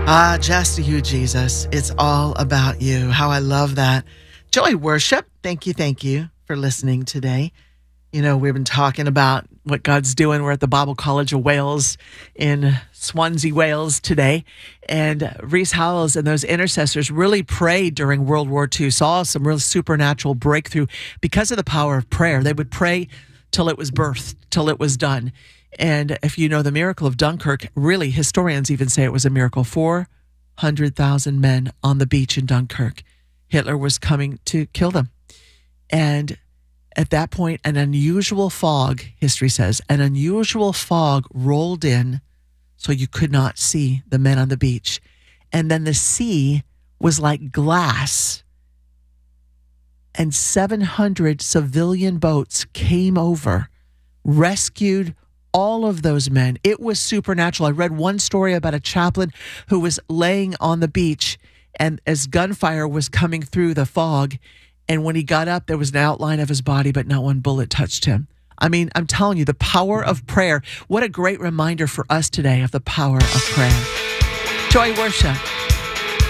Ah, just you, Jesus. It's all about you. How I love that. Joy Worship, thank you for listening today. You know, we've been talking about what God's doing. We're at the Bible College of Wales in Swansea, Wales today. And Reese Howells and those intercessors really prayed during World War II, saw some real supernatural breakthrough because of the power of prayer. They would pray till it was birthed, till it was done. And if you know the miracle of Dunkirk, really, historians even say it was a miracle. 400,000 men on the beach in Dunkirk. Hitler was coming to kill them. And at that point, an unusual fog, history says, an unusual fog rolled in so you could not see the men on the beach. And then the sea was like glass. And 700 civilian boats came over, rescued all of those men. It was supernatural. I read one story about a chaplain who was laying on the beach, and as gunfire was coming through the fog, and when he got up, there was an outline of his body, but not one bullet touched him. I mean, I'm telling you, the power of prayer. What a great reminder for us today of the power of prayer. Joy Worship.